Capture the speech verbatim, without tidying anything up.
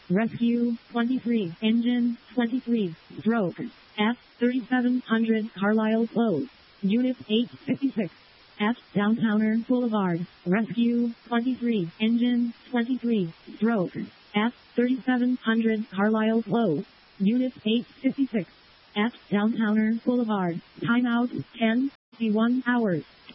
Rescue twenty-three, Engine twenty-three, Stroke, F thirty-seven hundred Carlisle Close, Unit eight fifty-six, at Downtowner Boulevard. Rescue twenty-three, Engine twenty-three, Stroke, F thirty-seven hundred Carlisle Close, Unit eight fifty-six, at Downtowner Boulevard. Timeout ten fifty-one hours.